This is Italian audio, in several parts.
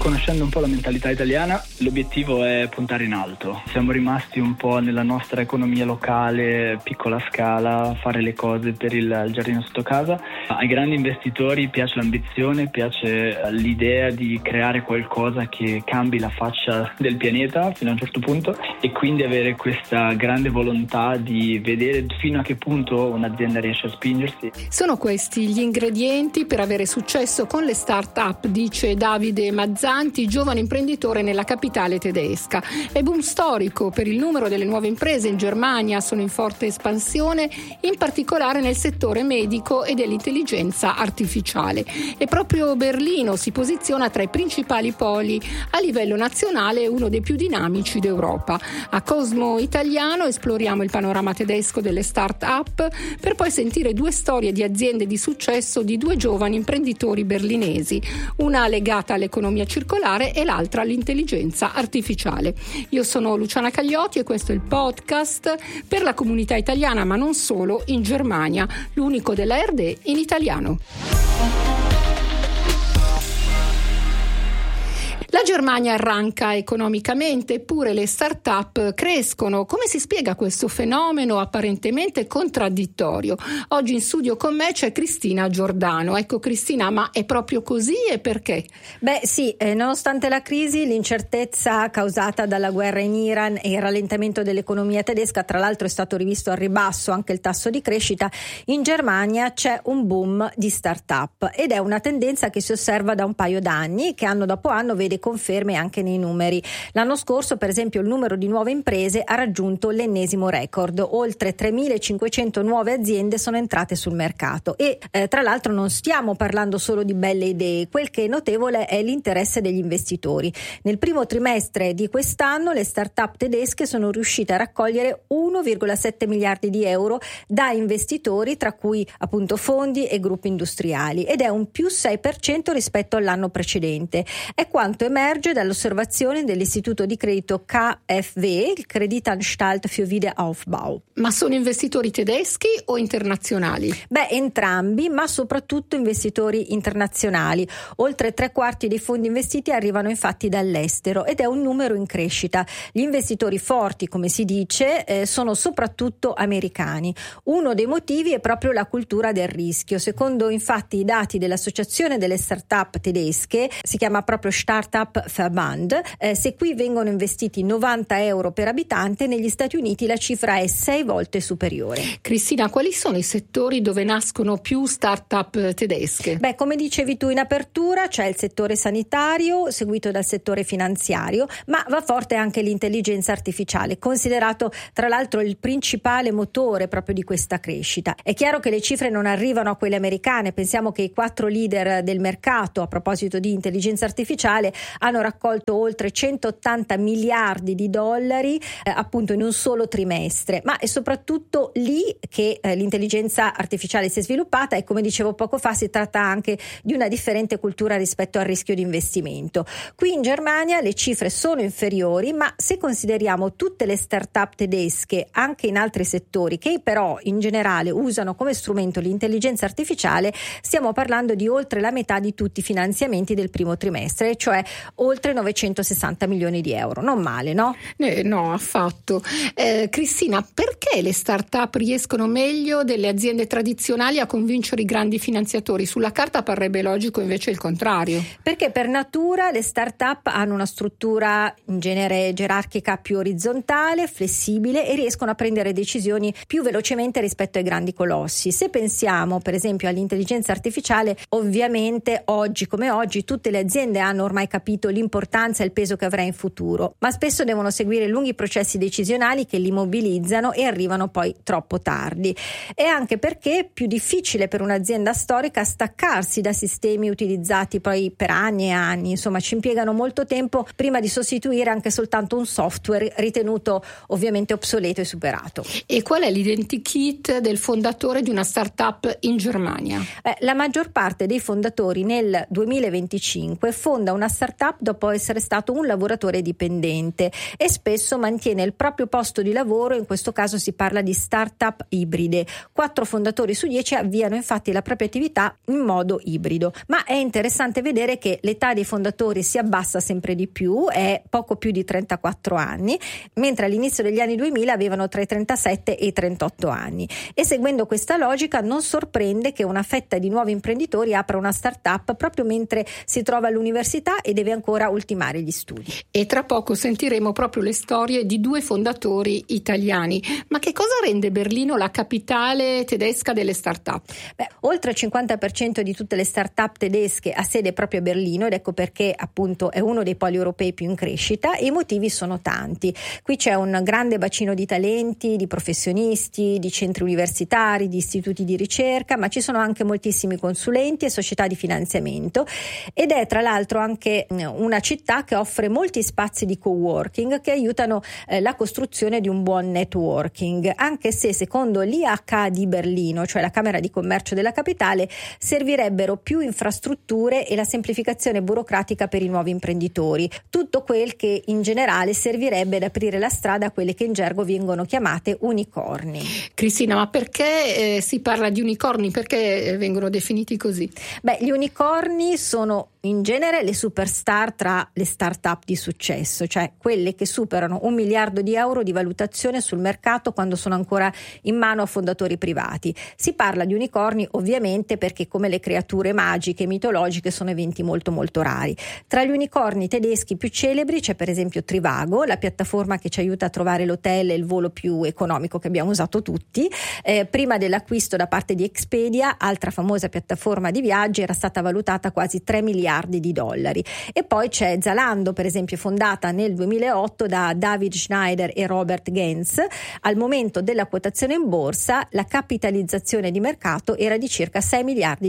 conoscendo un po' la mentalità italiana, l'obiettivo è puntare in alto. Siamo rimasti un po' nella nostra economia locale, piccola scala, fare le cose per il giardino sotto casa. Ai grandi investitori piace l'ambizione, piace l'idea di creare qualcosa che cambi la faccia del pianeta fino a un certo punto, e quindi avere questa grande volontà di vedere fino a che punto un'azienda riesce a spingersi. Sono questi gli ingredienti per avere successo con le start-up, dice Davide Mazzanti, giovane imprenditore nella capitale tedesca. È boom storico per il numero delle nuove imprese in Germania, sono in forte espansione, in particolare nel settore medico e dell'intelligenza artificiale. E proprio Berlino si posiziona tra i principali poli. A livello nazionale è uno dei più dinamici d'Europa. A Cosmo Italiano esploriamo il panorama tedesco delle start-up per poi sentire due storie di aziende di successo di due giovani imprenditori berlinesi, una legata all'economia circolare e l'altra all'intelligenza artificiale. Io sono Luciana Cagliotti e questo è il podcast per la comunità italiana, ma non solo, in Germania, l'unico della ARD in italiano. La Germania arranca economicamente, eppure le start-up crescono. Come si spiega questo fenomeno apparentemente contraddittorio? Oggi in studio con me c'è Cristina Giordano. Ecco Cristina, ma è proprio così e perché? Beh sì, nonostante la crisi, l'incertezza causata dalla guerra in Iran e il rallentamento dell'economia tedesca, tra l'altro è stato rivisto al ribasso anche il tasso di crescita, in Germania c'è un boom di start-up ed è una tendenza che si osserva da un paio d'anni, che anno dopo anno vede conferme anche nei numeri. L'anno scorso, per esempio, il numero di nuove imprese ha raggiunto l'ennesimo record. Oltre 3.500 nuove aziende sono entrate sul mercato e tra l'altro non stiamo parlando solo di belle idee. Quel che è notevole è l'interesse degli investitori. Nel primo trimestre di quest'anno le start-up tedesche sono riuscite a raccogliere 1,7 miliardi di euro da investitori, tra cui appunto fondi e gruppi industriali, ed è un più 6% rispetto all'anno precedente. È quanto emerge dall'osservazione dell'istituto di credito KfW, il Kreditanstalt für Wiederaufbau. Ma sono investitori tedeschi o internazionali? Beh, entrambi, ma soprattutto investitori internazionali. Oltre 3/4 dei fondi investiti arrivano infatti dall'estero ed è un numero in crescita. Gli investitori forti, come si dice, sono soprattutto americani. Uno dei motivi è proprio la cultura del rischio. Secondo infatti i dati dell'Associazione delle Start-up tedesche, si chiama proprio Startup Verband, se qui vengono investiti 90 euro per abitante, negli Stati Uniti la cifra è 6 volte superiore. Cristina, quali sono i settori dove nascono più start-up tedesche? Beh, come dicevi tu in apertura, c'è il settore sanitario, seguito dal settore finanziario, ma va forte anche l'intelligenza artificiale, considerato tra l'altro il principale motore proprio di questa crescita. È chiaro che le cifre non arrivano a quelle americane. Pensiamo che i 4 leader del mercato, a proposito di intelligenza artificiale, hanno raccolto oltre 180 miliardi di dollari appunto in un solo trimestre, ma è soprattutto lì che l'intelligenza artificiale si è sviluppata e, come dicevo poco fa, si tratta anche di una differente cultura rispetto al rischio di investimento. Qui in Germania le cifre sono inferiori, ma se consideriamo tutte le start-up tedesche anche in altri settori che però in generale usano come strumento l'intelligenza artificiale, stiamo parlando di oltre la metà di tutti i finanziamenti del primo trimestre, cioè oltre 960 milioni di euro. Non male, no? No, affatto. Cristina, perché le start-up riescono meglio delle aziende tradizionali a convincere i grandi finanziatori? Sulla carta parrebbe logico invece il contrario. Perché per natura le start-up hanno una struttura in genere gerarchica più orizzontale, flessibile e riescono a prendere decisioni più velocemente rispetto ai grandi colossi. Se pensiamo per esempio all'intelligenza artificiale, ovviamente oggi come oggi tutte le aziende hanno ormai capito l'importanza e il peso che avrà in futuro, ma spesso devono seguire lunghi processi decisionali che li mobilizzano e arrivano poi troppo tardi. E anche perché è più difficile per un'azienda storica staccarsi da sistemi utilizzati poi per anni e anni, insomma ci impiegano molto tempo prima di sostituire anche soltanto un software ritenuto ovviamente obsoleto e superato. E qual è l'identikit del fondatore di una startup in Germania? La maggior parte dei fondatori nel 2025 fonda una startup startup dopo essere stato un lavoratore dipendente e spesso mantiene il proprio posto di lavoro. In questo caso si parla di startup ibride. 4 fondatori su 10 avviano infatti la propria attività in modo ibrido, ma è interessante vedere che l'età dei fondatori si abbassa sempre di più, è poco più di 34 anni, mentre all'inizio degli anni 2000 avevano tra i 37 e i 38 anni. E seguendo questa logica non sorprende che una fetta di nuovi imprenditori apra una startup proprio mentre si trova all'università e deve ancora ultimare gli studi. E tra poco sentiremo proprio le storie di 2 fondatori italiani. Ma che cosa rende Berlino la capitale tedesca delle startup? Oltre il 50% di tutte le startup tedesche ha sede proprio a Berlino, ed ecco perché appunto è uno dei poli europei più in crescita, e i motivi sono tanti. Qui c'è un grande bacino di talenti, di professionisti, di centri universitari, di istituti di ricerca, ma ci sono anche moltissimi consulenti e società di finanziamento, ed è tra l'altro anche una città che offre molti spazi di coworking che aiutano la costruzione di un buon networking, anche se secondo l'IHK di Berlino, cioè la Camera di Commercio della capitale, servirebbero più infrastrutture e la semplificazione burocratica per i nuovi imprenditori, tutto quel che in generale servirebbe ad aprire la strada a quelle che in gergo vengono chiamate unicorni. Cristina, ma perché si parla di unicorni? Perché vengono definiti così? Gli unicorni sono in genere le superstar tra le start-up di successo, cioè quelle che superano €1 miliardo di valutazione sul mercato quando sono ancora in mano a fondatori privati. Si parla di unicorni ovviamente perché, come le creature magiche e mitologiche, sono eventi molto molto rari. Tra gli unicorni tedeschi più celebri c'è per esempio Trivago, la piattaforma che ci aiuta a trovare l'hotel e il volo più economico che abbiamo usato tutti. Prima dell'acquisto da parte di Expedia, altra famosa piattaforma di viaggi, era stata valutata quasi $3 miliardi. E poi c'è Zalando, per esempio, fondata nel 2008 da David Schneider e Robert Gentz. Al momento della quotazione in borsa la capitalizzazione di mercato era di circa €6 miliardi.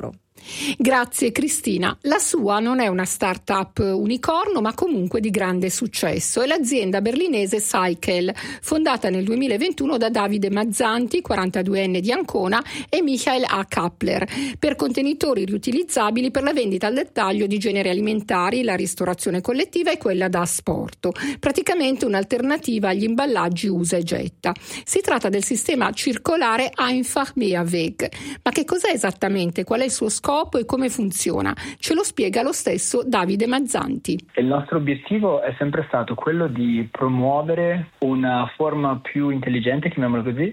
Grazie Cristina. La sua non è una start-up unicorno, ma comunque di grande successo. È l'azienda berlinese Cycle, fondata nel 2021 da Davide Mazzanti, 42enne di Ancona, e Michael A. Kappler, per contenitori riutilizzabili per la vendita al dettaglio di generi alimentari, la ristorazione collettiva e quella da asporto. Praticamente un'alternativa agli imballaggi usa e getta. Si tratta del sistema circolare Einfach Mehrweg. Ma che cos'è esattamente? Qual è il suo scopo e come funziona? Ce lo spiega lo stesso Davide Mazzanti. Il nostro obiettivo è sempre stato quello di promuovere una forma più intelligente, chiamiamolo così,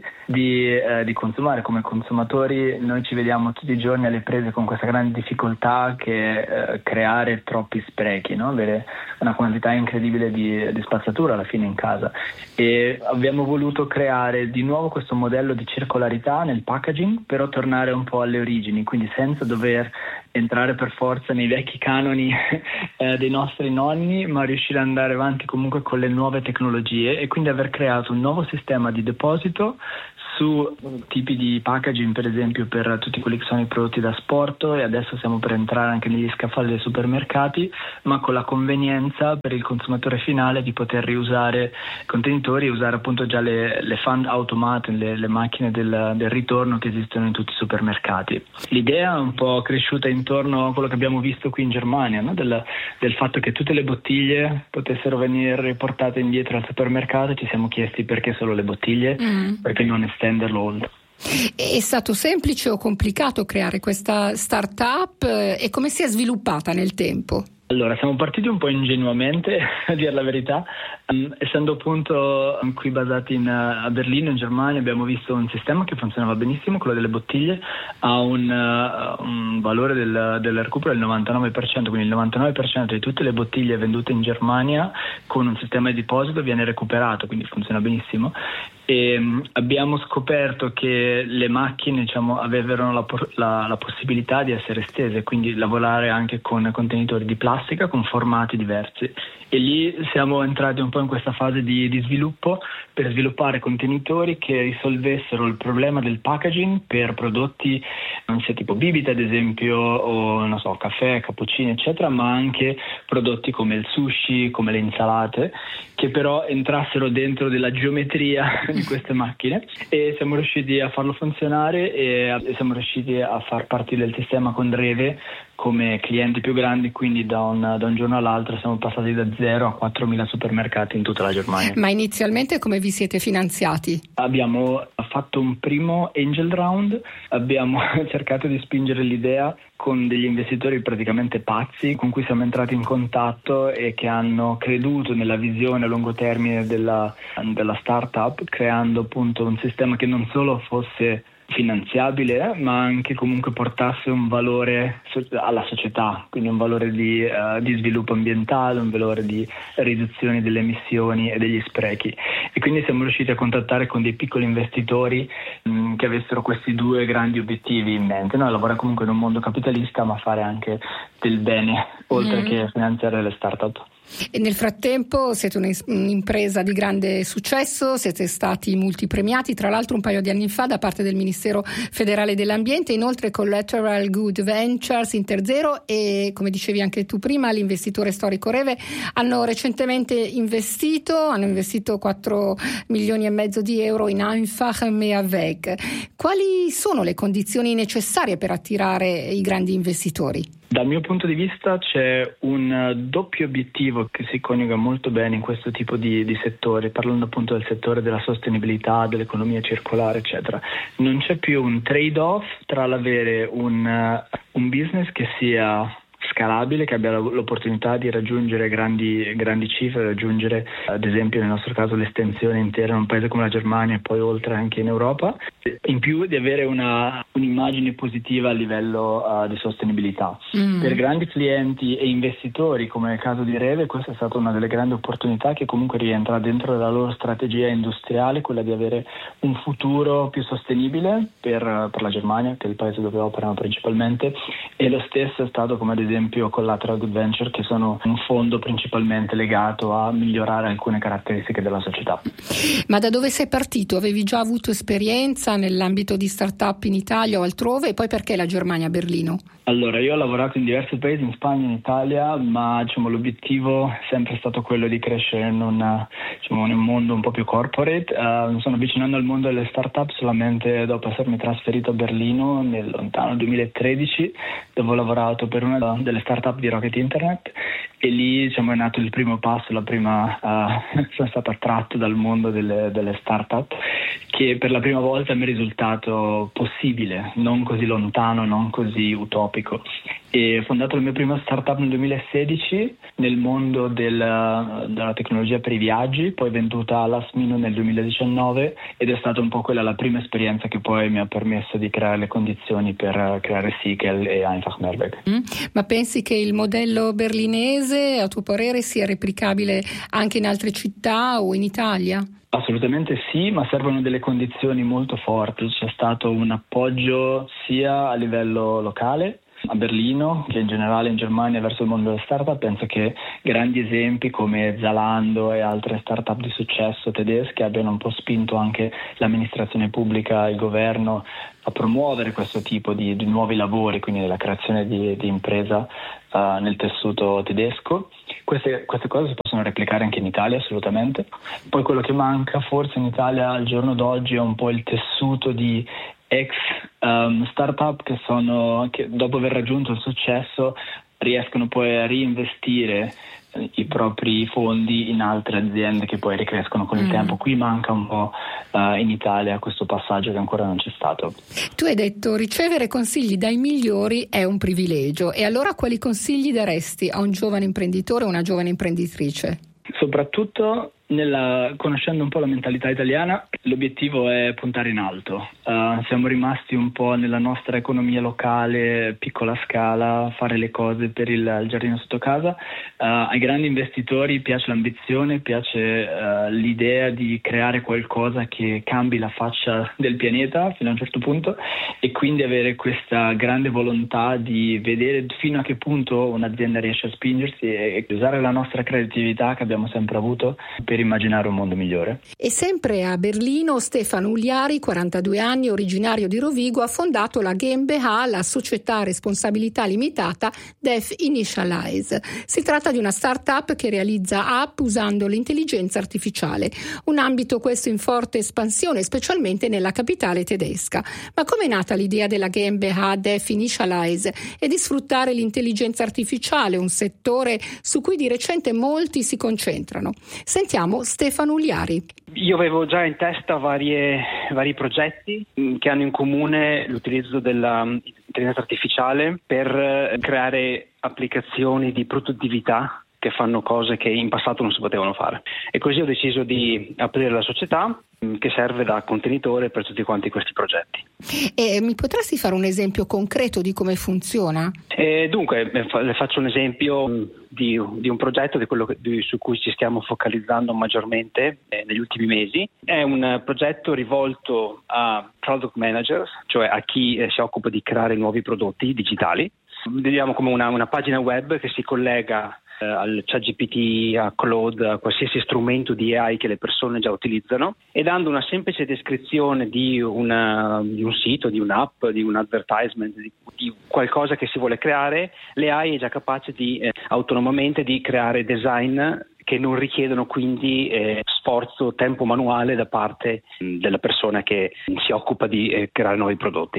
di consumare. Come consumatori noi ci vediamo tutti i giorni alle prese con questa grande difficoltà che è creare troppi sprechi, no? Avere una quantità incredibile di spazzatura alla fine in casa, e abbiamo voluto creare di nuovo questo modello di circolarità nel packaging, però tornare un po' alle origini, quindi senza dover entrare per forza nei vecchi canoni dei nostri nonni, ma riuscire ad andare avanti comunque con le nuove tecnologie, e quindi aver creato un nuovo sistema di deposito su tipi di packaging, per esempio per tutti quelli che sono i prodotti da asporto, e adesso stiamo per entrare anche negli scaffali dei supermercati, ma con la convenienza per il consumatore finale di poter riusare contenitori e usare appunto già le fund automate, le macchine del ritorno che esistono in tutti i supermercati. L'idea è un po' cresciuta intorno a quello che abbiamo visto qui in Germania, no? del fatto che tutte le bottiglie potessero venire riportate indietro al supermercato. Ci siamo chiesti perché solo le bottiglie, perché non estenderlo. È stato semplice o complicato creare questa startup e come si è sviluppata nel tempo? Allora, siamo partiti un po' ingenuamente, a dire la verità, essendo appunto qui basati a Berlino, in Germania. Abbiamo visto un sistema che funzionava benissimo, quello delle bottiglie, ha un valore del recupero del 99%, quindi il 99% di tutte le bottiglie vendute in Germania con un sistema di deposito viene recuperato, quindi funziona benissimo. E abbiamo scoperto che le macchine, diciamo, avevano la possibilità di essere estese, quindi lavorare anche con contenitori di plastica con formati diversi, e lì siamo entrati un po' in questa fase di sviluppo per sviluppare contenitori che risolvessero il problema del packaging per prodotti, non sia tipo bibite ad esempio, o non so, caffè, cappuccini eccetera, ma anche prodotti come il sushi, come le insalate, che però entrassero dentro della geometria di queste macchine, e siamo riusciti a farlo funzionare, e siamo riusciti a far partire il sistema con Rewe come clienti più grandi, quindi da un giorno all'altro siamo passati da 0 a 4.000 supermercati in tutta la Germania. Ma inizialmente come vi siete finanziati? Abbiamo fatto un primo angel round, abbiamo cercato di spingere l'idea con degli investitori praticamente pazzi con cui siamo entrati in contatto e che hanno creduto nella visione a lungo termine della startup, creando appunto un sistema che non solo fosse finanziabile, ma anche comunque portasse un valore alla società, quindi un valore di sviluppo ambientale, un valore di riduzione delle emissioni e degli sprechi. E quindi siamo riusciti a contattare con dei piccoli investitori che avessero questi due grandi obiettivi in mente, no? Lavorare comunque in un mondo capitalista, ma fare anche del bene, oltre che finanziare le startup. E nel frattempo siete un'impresa di grande successo, siete stati multipremiati, tra l'altro un paio di anni fa da parte del Ministero federale dell'Ambiente, inoltre Collateral Good Ventures, Interzero e, come dicevi anche tu prima, l'investitore storico Rewe hanno recentemente hanno investito 4,5 milioni di euro in Einfach mehr Weg. Quali sono le condizioni necessarie per attirare i grandi investitori? Dal mio punto di vista c'è un doppio obiettivo che si coniuga molto bene in questo tipo di settori, parlando appunto del settore della sostenibilità, dell'economia circolare, eccetera. Non c'è più un trade-off tra l'avere un business che sia scalabile, che abbia l'opportunità di raggiungere grandi cifre, raggiungere ad esempio nel nostro caso l'estensione intera in un paese come la Germania e poi oltre anche in Europa, in più di avere un'immagine positiva a livello di sostenibilità. Per grandi clienti e investitori come nel caso di Rewe, questa è stata una delle grandi opportunità che comunque rientra dentro la loro strategia industriale, quella di avere un futuro più sostenibile per la Germania, che è il paese dove operano principalmente, e lo stesso è stato come ad esempio Collateral Good Venture, che sono un fondo principalmente legato a migliorare alcune caratteristiche della società. Ma da dove sei partito? Avevi già avuto esperienza nell'ambito di start-up in Italia o altrove? E poi perché la Germania, Berlino? Allora, io ho lavorato in diversi paesi, in Spagna, in Italia, ma l'obiettivo è sempre stato quello di crescere in un mondo un po' più corporate. Mi sono avvicinando al mondo delle start-up solamente dopo essermi trasferito a Berlino nel lontano 2013, dove ho lavorato per una delle start-up di Rocket Internet, e lì è nato il primo passo, sono stato attratto dal mondo delle start-up, che per la prima volta mi è risultato possibile, non così lontano, non così utopico. E ho fondato la mia prima startup nel 2016 nel mondo della tecnologia per i viaggi, poi venduta a Lastminute nel 2019, ed è stata un po' quella la prima esperienza che poi mi ha permesso di creare le condizioni per creare Sikel e Einfach mehr Weg. Ma pensi che il modello berlinese, a tuo parere, sia replicabile anche in altre città o in Italia? Assolutamente sì, ma servono delle condizioni molto forti. C'è stato un appoggio sia a livello locale, a Berlino, che in generale in Germania verso il mondo delle startup. Penso che grandi esempi come Zalando e altre startup di successo tedesche abbiano un po' spinto anche l'amministrazione pubblica, il governo, a promuovere questo tipo di nuovi lavori, quindi la creazione di impresa nel tessuto tedesco. Queste cose si possono replicare anche in Italia, assolutamente. Poi quello che manca forse in Italia al giorno d'oggi è un po' il tessuto di ex startup che dopo aver raggiunto il successo riescono poi a reinvestire i propri fondi in altre aziende che poi ricrescono con il tempo. Qui manca un po' in Italia questo passaggio che ancora non c'è stato. Tu hai detto ricevere consigli dai migliori è un privilegio, e allora quali consigli daresti a un giovane imprenditore o una giovane imprenditrice? Soprattutto conoscendo un po' la mentalità italiana, l'obiettivo è puntare in alto. Siamo rimasti un po' nella nostra economia locale, piccola scala, fare le cose per il giardino sotto casa. Ai grandi investitori piace l'ambizione, piace l'idea di creare qualcosa che cambi la faccia del pianeta fino a un certo punto, e quindi avere questa grande volontà di vedere fino a che punto un'azienda riesce a spingersi e usare la nostra creatività che abbiamo sempre avuto per immaginare un mondo migliore. E sempre a Berlino, Stefano Ugliari, 42 anni, originario di Rovigo, ha fondato la GmbH, la società a responsabilità limitata Def Initialize. Si tratta di una start-up che realizza app usando l'intelligenza artificiale, un ambito questo in forte espansione, specialmente nella capitale tedesca. Ma come è nata l'idea della GmbH Def Initialize e di sfruttare l'intelligenza artificiale, un settore su cui di recente molti si concentrano? Sentiamo Stefano Ugliari. Io avevo già in testa vari progetti che hanno in comune l'utilizzo dell'intelligenza artificiale per creare applicazioni di produttività che fanno cose che in passato non si potevano fare. E così ho deciso di aprire la società che serve da contenitore per tutti quanti questi progetti. E mi potresti fare un esempio concreto di come funziona? Dunque, le faccio un esempio di un progetto su cui ci stiamo focalizzando maggiormente negli ultimi mesi. È un progetto rivolto a product managers, cioè a chi si occupa di creare nuovi prodotti digitali. Vediamo come una pagina web che si collega al ChatGPT, a Claude, a qualsiasi strumento di AI che le persone già utilizzano, e dando una semplice descrizione di un sito, di un'app, di un advertisement, di qualcosa che si vuole creare, l'AI è già capace autonomamente di creare design che non richiedono quindi sforzo, tempo manuale da parte della persona che si occupa di creare nuovi prodotti.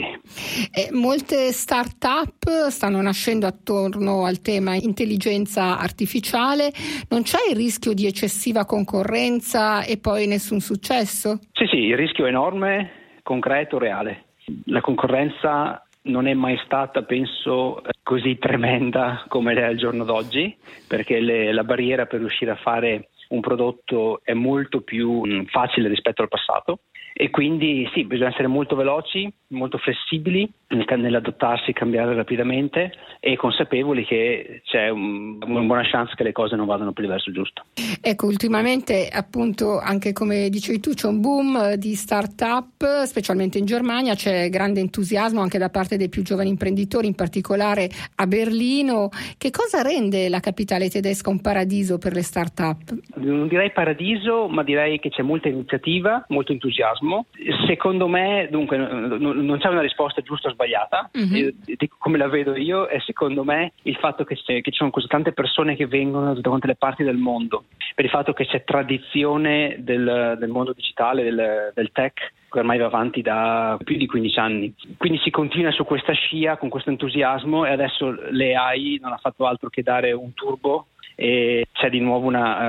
Molte start-up stanno nascendo attorno al tema intelligenza artificiale. Non c'è il rischio di eccessiva concorrenza e poi nessun successo? Sì, il rischio è enorme, concreto, reale. La concorrenza non è mai stata, penso, così tremenda come è al giorno d'oggi, perché la barriera per riuscire a fare un prodotto è molto più facile rispetto al passato, e quindi sì, bisogna essere molto veloci, molto flessibili nell'adattarsi e cambiare rapidamente, e consapevoli che c'è una buona chance che le cose non vadano per il verso giusto. Ecco, ultimamente appunto, anche come dicevi tu, c'è un boom di start-up, specialmente in Germania, c'è grande entusiasmo anche da parte dei più giovani imprenditori, in particolare a Berlino. Che cosa rende la capitale tedesca un paradiso per le start-up? Non direi paradiso, ma direi che c'è molta iniziativa, molto entusiasmo. Secondo me, dunque, non c'è una risposta giusta o sbagliata. Come la vedo io, è secondo me il fatto che ci sono così tante persone che vengono da tutte quante le parti del mondo, per il fatto che c'è tradizione del mondo digitale, del tech, che ormai va avanti da più di 15 anni. Quindi si continua su questa scia, con questo entusiasmo, e adesso l'AI non ha fatto altro che dare un turbo, e c'è di nuovo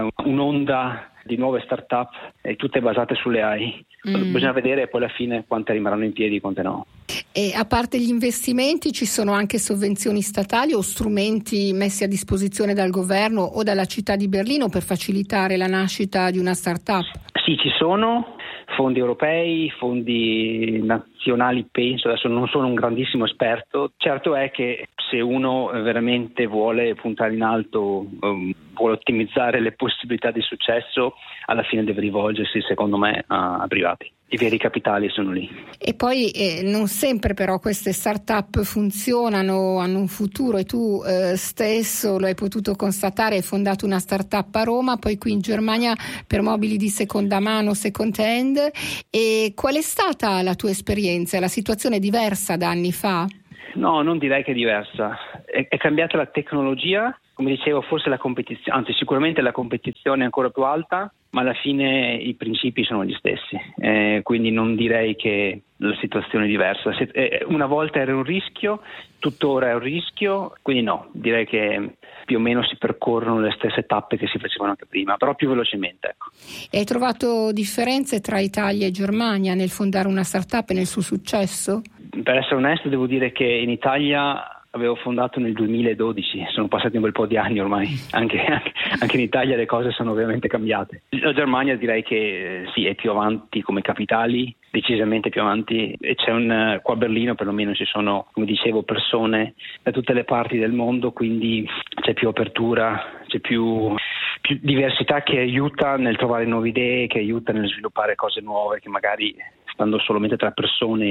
un'onda di nuove start-up, tutte basate sulle AI. Bisogna vedere poi alla fine quante rimarranno in piedi e quante no. E a parte gli investimenti, ci sono anche sovvenzioni statali o strumenti messi a disposizione dal governo o dalla città di Berlino per facilitare la nascita di una start-up? Sì, ci sono fondi europei, fondi nazionali, penso. Adesso non sono un grandissimo esperto. Certo è che se uno veramente vuole puntare in alto, vuole ottimizzare le possibilità di successo, alla fine deve rivolgersi, secondo me, a privati. I veri capitali sono lì. E poi non sempre però queste start-up funzionano, hanno un futuro, e tu stesso lo hai potuto constatare, hai fondato una start-up a Roma, poi qui in Germania per mobili di seconda mano, second hand. E qual è stata la tua esperienza? La situazione è diversa da anni fa? No, non direi che è diversa. È cambiata la tecnologia, come dicevo, forse la competizione, anzi sicuramente la competizione è ancora più alta, ma alla fine i principi sono gli stessi, quindi non direi che la situazione è diversa. Una volta era un rischio, tuttora è un rischio, quindi no, direi che più o meno si percorrono le stesse tappe che si facevano anche prima, però più velocemente. Ecco. E hai trovato differenze tra Italia e Germania nel fondare una startup e nel suo successo? Per essere onesto devo dire che in Italia avevo fondato nel 2012, sono passati un bel po' di anni ormai, anche in Italia le cose sono ovviamente cambiate. La Germania direi che sì, è più avanti come capitali, decisamente più avanti, e qua a Berlino perlomeno ci sono, come dicevo, persone da tutte le parti del mondo, quindi c'è più apertura, c'è più diversità che aiuta nel trovare nuove idee, che aiuta nel sviluppare cose nuove che magari stando solamente tra persone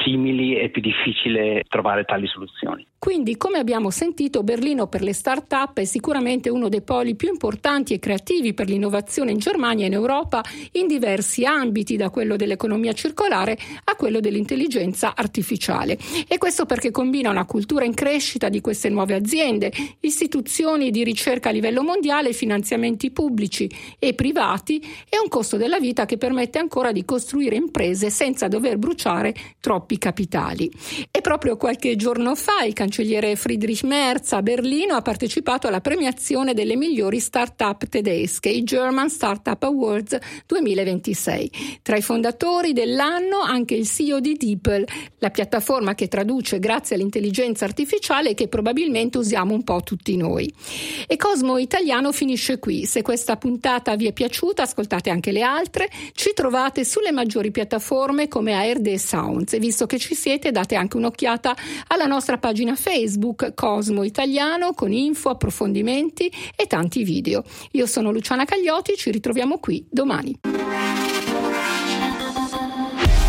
simili è più difficile trovare tali soluzioni. Quindi, come abbiamo sentito, Berlino per le start-up è sicuramente uno dei poli più importanti e creativi per l'innovazione in Germania e in Europa in diversi ambiti, da quello dell'economia circolare a quello dell'intelligenza artificiale. E questo perché combina una cultura in crescita di queste nuove aziende, istituzioni di ricerca a livello mondiale, finanziamenti pubblici e privati e un costo della vita che permette ancora di costruire imprese senza dover bruciare troppi capitali. E proprio qualche giorno fa il cancelliere Friedrich Merz a Berlino ha partecipato alla premiazione delle migliori start-up tedesche, i German Startup Awards 2026. Tra i fondatori dell'anno anche il CEO di DeepL, la piattaforma che traduce grazie all'intelligenza artificiale che probabilmente usiamo un po' tutti noi. E Cosmo Italiano finisce qui. Se questa puntata vi è piaciuta, ascoltate anche le altre. Ci trovate sulle maggiori piattaforme come ARD Sounds e visto che ci siete date anche un'occhiata alla nostra pagina Facebook Cosmo Italiano con info, approfondimenti e tanti video. Io sono Luciana Cagliotti, ci ritroviamo qui domani.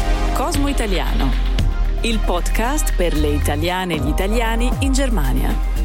Cosmo Italiano, il podcast per le italiane e gli italiani in Germania.